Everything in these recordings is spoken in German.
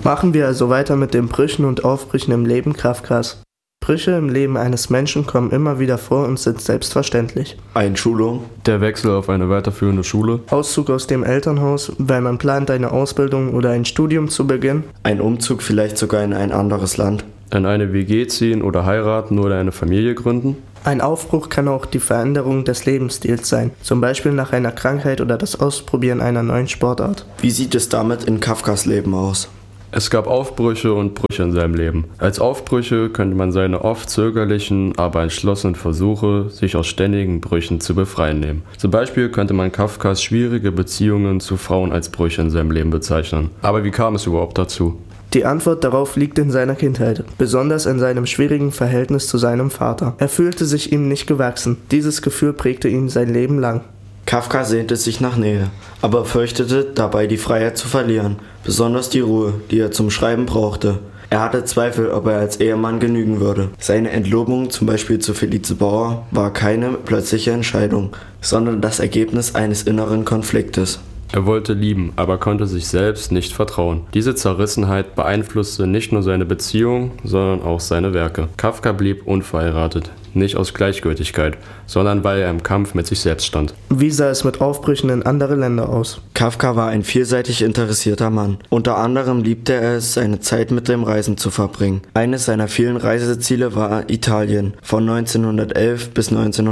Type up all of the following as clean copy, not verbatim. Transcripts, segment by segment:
Machen wir also weiter mit den Brüchen und Aufbrüchen im Leben Kafkas. Brüche im Leben eines Menschen kommen immer wieder vor und sind selbstverständlich. Einschulung, der Wechsel auf eine weiterführende Schule, Auszug aus dem Elternhaus, weil man plant, eine Ausbildung oder ein Studium zu beginnen, ein Umzug vielleicht sogar in ein anderes Land, in eine WG ziehen oder heiraten oder eine Familie gründen. Ein Aufbruch kann auch die Veränderung des Lebensstils sein, zum Beispiel nach einer Krankheit oder das Ausprobieren einer neuen Sportart. Wie sieht es damit in Kafkas Leben aus? Es gab Aufbrüche und Brüche in seinem Leben. Als Aufbrüche könnte man seine oft zögerlichen, aber entschlossenen Versuche, sich aus ständigen Brüchen zu befreien nehmen. Zum Beispiel könnte man Kafkas schwierige Beziehungen zu Frauen als Brüche in seinem Leben bezeichnen. Aber wie kam es überhaupt dazu? Die Antwort darauf liegt in seiner Kindheit, besonders in seinem schwierigen Verhältnis zu seinem Vater. Er fühlte sich ihm nicht gewachsen. Dieses Gefühl prägte ihn sein Leben lang. Kafka sehnte sich nach Nähe, aber fürchtete dabei die Freiheit zu verlieren, besonders die Ruhe, die er zum Schreiben brauchte. Er hatte Zweifel, ob er als Ehemann genügen würde. Seine Entlobung, zum Beispiel zu Felice Bauer, war keine plötzliche Entscheidung, sondern das Ergebnis eines inneren Konfliktes. Er wollte lieben, aber konnte sich selbst nicht vertrauen. Diese Zerrissenheit beeinflusste nicht nur seine Beziehung, sondern auch seine Werke. Kafka blieb unverheiratet, nicht aus Gleichgültigkeit, sondern weil er im Kampf mit sich selbst stand. Wie sah es mit Aufbrüchen in andere Länder aus? Kafka war ein vielseitig interessierter Mann. Unter anderem liebte er es, seine Zeit mit dem Reisen zu verbringen. Eines seiner vielen Reiseziele war Italien, von 1911 bis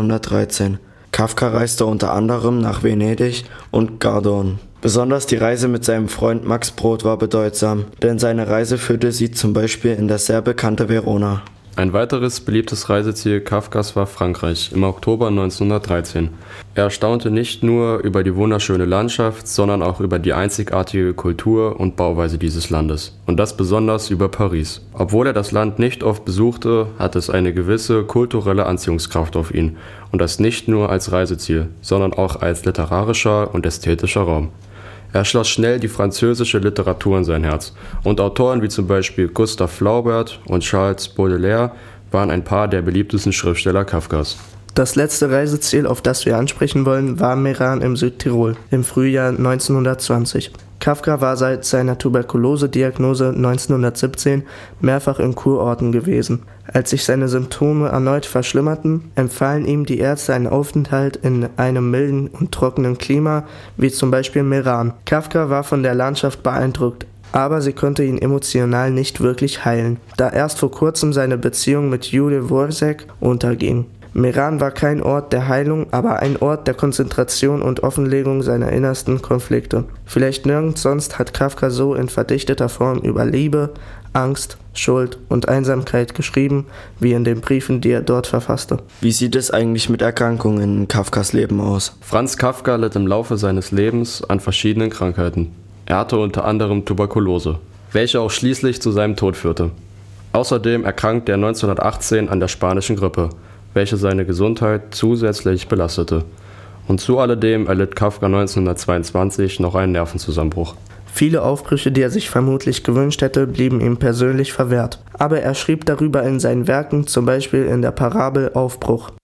1913. Kafka reiste unter anderem nach Venedig und Gardon. Besonders die Reise mit seinem Freund Max Brod war bedeutsam, denn seine Reise führte sie zum Beispiel in das sehr bekannte Verona. Ein weiteres beliebtes Reiseziel Kafkas war Frankreich im Oktober 1913. Er staunte nicht nur über die wunderschöne Landschaft, sondern auch über die einzigartige Kultur und Bauweise dieses Landes. Und das besonders über Paris. Obwohl er das Land nicht oft besuchte, hatte es eine gewisse kulturelle Anziehungskraft auf ihn. Und das nicht nur als Reiseziel, sondern auch als literarischer und ästhetischer Raum. Er schloss schnell die französische Literatur in sein Herz und Autoren wie zum Beispiel Gustave Flaubert und Charles Baudelaire waren ein paar der beliebtesten Schriftsteller Kafkas. Das letzte Reiseziel, auf das wir ansprechen wollen, war Meran im Südtirol im Frühjahr 1920. Kafka war seit seiner Tuberkulose-Diagnose 1917 mehrfach in Kurorten gewesen. Als sich seine Symptome erneut verschlimmerten, empfahlen ihm die Ärzte einen Aufenthalt in einem milden und trockenen Klima, wie zum Beispiel Meran. Kafka war von der Landschaft beeindruckt, aber sie konnte ihn emotional nicht wirklich heilen, da erst vor kurzem seine Beziehung mit Julie Dvořák unterging. Meran war kein Ort der Heilung, aber ein Ort der Konzentration und Offenlegung seiner innersten Konflikte. Vielleicht nirgends sonst hat Kafka so in verdichteter Form über Liebe, Angst, Schuld und Einsamkeit geschrieben, wie in den Briefen, die er dort verfasste. Wie sieht es eigentlich mit Erkrankungen in Kafkas Leben aus? Franz Kafka litt im Laufe seines Lebens an verschiedenen Krankheiten. Er hatte unter anderem Tuberkulose, welche auch schließlich zu seinem Tod führte. Außerdem erkrankte er 1918 an der spanischen Grippe, welche seine Gesundheit zusätzlich belastete. Und zu alledem erlitt Kafka 1922 noch einen Nervenzusammenbruch. Viele Aufbrüche, die er sich vermutlich gewünscht hätte, blieben ihm persönlich verwehrt. Aber er schrieb darüber in seinen Werken, zum Beispiel in der Parabel Aufbruch.